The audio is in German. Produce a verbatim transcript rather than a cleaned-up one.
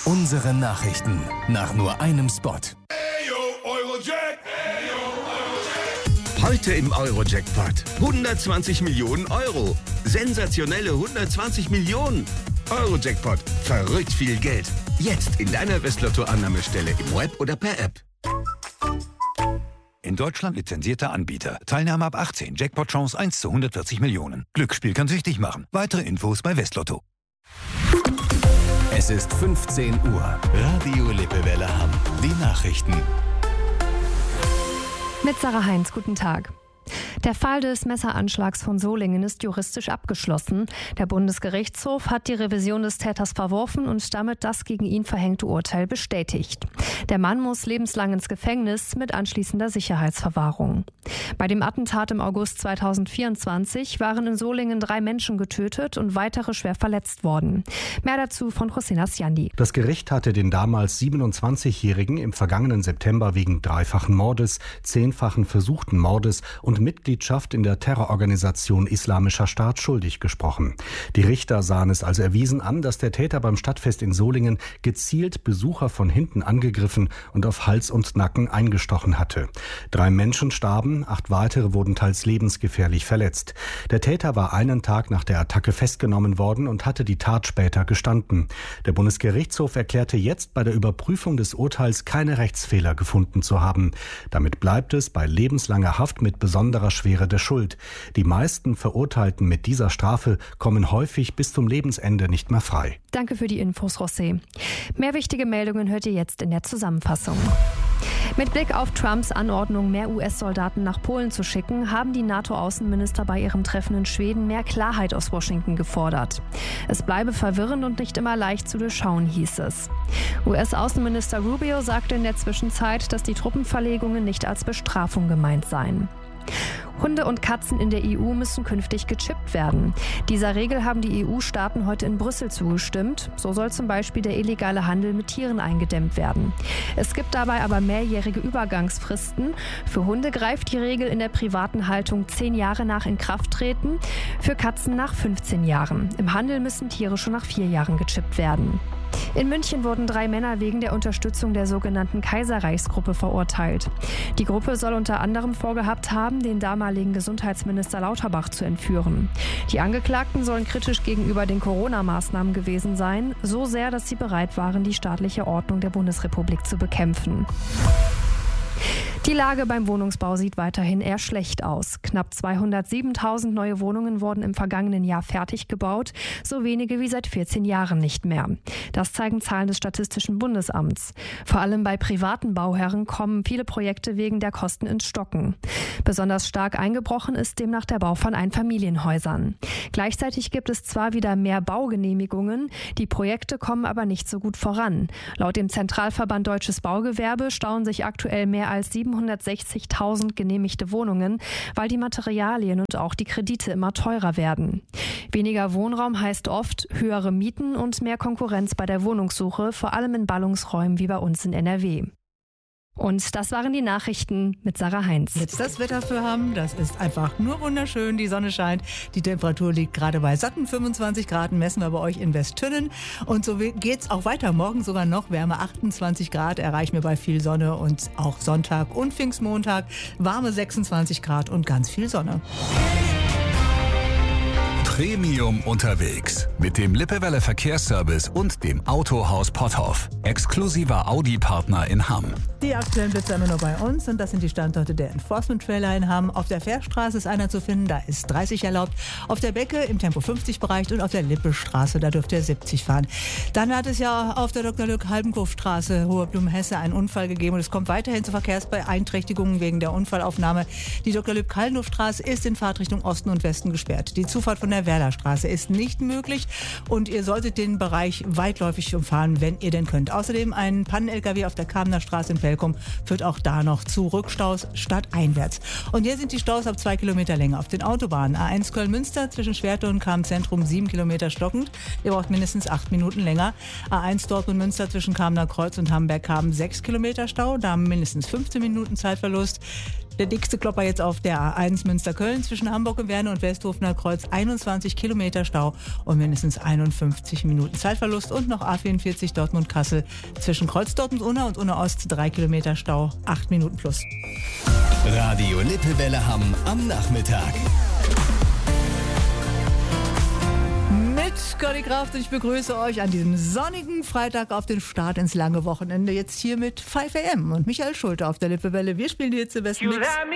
Unsere Nachrichten nach nur einem Spot. Heute im Euro-Jackpot. hundertzwanzig Millionen Euro. Sensationelle hundertzwanzig Millionen. Euro-Jackpot. Verrückt viel Geld. Jetzt in deiner Westlotto-Annahmestelle im Web oder per App. In Deutschland lizenzierter Anbieter. Teilnahme ab achtzehn. Jackpot-Chance eins zu hundertvierzig Millionen. Glücksspiel kann süchtig machen. Weitere Infos bei Westlotto. Es ist fünfzehn Uhr. Radio Lippewelle Hamm. Die Nachrichten. Mit Sarah Heinz, guten Tag. Der Fall des Messeranschlags von Solingen ist juristisch abgeschlossen. Der Bundesgerichtshof hat die Revision des Täters verworfen und damit das gegen ihn verhängte Urteil bestätigt. Der Mann muss lebenslang ins Gefängnis mit anschließender Sicherheitsverwahrung. Bei dem Attentat im August zweitausendvierundzwanzig waren in Solingen drei Menschen getötet und weitere schwer verletzt worden. Mehr dazu von Hossein Asjandi. Das Gericht hatte den damals siebenundzwanzigjährigen im vergangenen September wegen dreifachen Mordes, zehnfachen versuchten Mordes und Mitgliedschaft in der Terrororganisation Islamischer Staat schuldig gesprochen. Die Richter sahen es also erwiesen an, dass der Täter beim Stadtfest in Solingen gezielt Besucher von hinten angegriffen und auf Hals und Nacken eingestochen hatte. Drei Menschen starben, acht weitere wurden teils lebensgefährlich verletzt. Der Täter war einen Tag nach der Attacke festgenommen worden und hatte die Tat später gestanden. Der Bundesgerichtshof erklärte jetzt bei der Überprüfung des Urteils keine Rechtsfehler gefunden zu haben. Damit bleibt es bei lebenslanger Haft mit besonderer Schwere der Schuld. Die meisten Verurteilten mit dieser Strafe kommen häufig bis zum Lebensende nicht mehr frei. Danke für die Infos, José. Mehr wichtige Meldungen hört ihr jetzt in der Zusammenfassung. Mit Blick auf Trumps Anordnung, mehr U S-Soldaten nach Polen zu schicken, haben die NATO-Außenminister bei ihrem Treffen in Schweden mehr Klarheit aus Washington gefordert. Es bleibe verwirrend und nicht immer leicht zu durchschauen, hieß es. U S-Außenminister Rubio sagte in der Zwischenzeit, dass die Truppenverlegungen nicht als Bestrafung gemeint seien. Hunde und Katzen in der E U müssen künftig gechippt werden. Dieser Regel haben die E U-Staaten heute in Brüssel zugestimmt. So soll zum Beispiel der illegale Handel mit Tieren eingedämmt werden. Es gibt dabei aber mehrjährige Übergangsfristen. Für Hunde greift die Regel in der privaten Haltung zehn Jahre nach Inkrafttreten, für Katzen nach fünfzehn Jahren. Im Handel müssen Tiere schon nach vier Jahren gechippt werden. In München wurden drei Männer wegen der Unterstützung der sogenannten Kaiserreichsgruppe verurteilt. Die Gruppe soll unter anderem vorgehabt haben, den damaligen Gesundheitsminister Lauterbach zu entführen. Die Angeklagten sollen kritisch gegenüber den Corona-Maßnahmen gewesen sein, so sehr, dass sie bereit waren, die staatliche Ordnung der Bundesrepublik zu bekämpfen. Die Lage beim Wohnungsbau sieht weiterhin eher schlecht aus. Knapp zweihundertsiebentausend neue Wohnungen wurden im vergangenen Jahr fertig gebaut, so wenige wie seit vierzehn Jahren nicht mehr. Das zeigen Zahlen des Statistischen Bundesamts. Vor allem bei privaten Bauherren kommen viele Projekte wegen der Kosten ins Stocken. Besonders stark eingebrochen ist demnach der Bau von Einfamilienhäusern. Gleichzeitig gibt es zwar wieder mehr Baugenehmigungen, die Projekte kommen aber nicht so gut voran. Laut dem Zentralverband Deutsches Baugewerbe stauen sich aktuell mehr als siebenhundertsechzigtausend genehmigte Wohnungen, weil die Materialien und auch die Kredite immer teurer werden. Weniger Wohnraum heißt oft höhere Mieten und mehr Konkurrenz bei der Wohnungssuche, vor allem in Ballungsräumen wie bei uns in N R W. Und das waren die Nachrichten mit Sarah Heinz. Jetzt das Wetter für Hamm, das ist einfach nur wunderschön. Die Sonne scheint, die Temperatur liegt gerade bei satten fünfundzwanzig Grad, messen wir bei euch in Westtünnen. Und so geht's auch weiter. Morgen sogar noch wärme, achtundzwanzig Grad erreichen wir bei viel Sonne und auch Sonntag und Pfingstmontag warme sechsundzwanzig Grad und ganz viel Sonne. Premium unterwegs mit dem Lippewelle Verkehrsservice und dem Autohaus Potthoff. Exklusiver Audi-Partner in Hamm. Die aktuellen Blitzer immer nur bei uns und das sind die Standorte der Enforcement-Trailer in Hamm. Auf der Fährstraße ist einer zu finden, da ist dreißig erlaubt. Auf der Becke im Tempo fünfzig Bereich und auf der Lippestraße, da dürft ihr siebzig fahren. Dann hat es ja auf der Doktor Lück-Halbenkopfstraße, Hohe Blumenhesse, einen Unfall gegeben und es kommt weiterhin zu Verkehrsbeeinträchtigungen wegen der Unfallaufnahme. Die Doktor Lück-Hallenhofstraße ist in Fahrtrichtung Osten und Westen gesperrt. Die Zufahrt von der Werderstraße ist nicht möglich und ihr solltet den Bereich weitläufig umfahren, wenn ihr denn könnt. Außerdem ein Pannen-L K W auf der Kamener Straße in Pelkum führt auch da noch zu Rückstaus stadteinwärts. Und hier sind die Staus ab zwei Kilometer Länge auf den Autobahnen. A eins Köln-Münster zwischen Schwerte und Cham-Zentrum sieben Kilometer stockend. Ihr braucht mindestens acht Minuten länger. A eins Dortmund-Münster zwischen Kamener Kreuz und Hamburg-Kamen sechs Kilometer Stau. Da haben mindestens fünfzehn Minuten Zeitverlust. Der dickste Klopper jetzt auf der A eins Münster-Köln zwischen Hamburg und Werne und Westhofener Kreuz. einundzwanzig Kilometer Stau und mindestens einundfünfzig Minuten Zeitverlust. Und noch A vierundvierzig Dortmund-Kassel zwischen Kreuz Dortmund-Unna und Unna-Ost. drei Kilometer Stau, acht Minuten plus. Radio Lippewelle Hamm am Nachmittag. Mit Conny Kraft und ich begrüße euch an diesem sonnigen Freitag auf den Start ins lange Wochenende. Jetzt hier mit five a m und Michael Schulte auf der Lippewelle. Wir spielen die Hitze besten Mix.